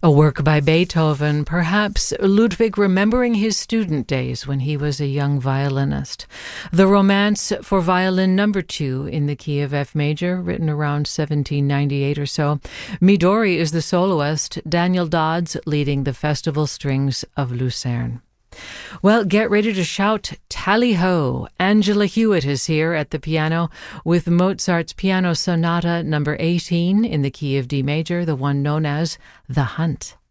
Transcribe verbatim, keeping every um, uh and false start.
A work by Beethoven, perhaps Ludwig remembering his student days when he was a young violinist. The Romance for Violin Number Two in the key of F major, written around seventeen ninety-eight or so. Midori is the soloist, Daniel Dodds leading the Festival Strings of Lucerne. Well, get ready to shout tally-ho. Angela Hewitt is here at the piano with Mozart's Piano Sonata number eighteen in the key of D major, the one known as The Hunt.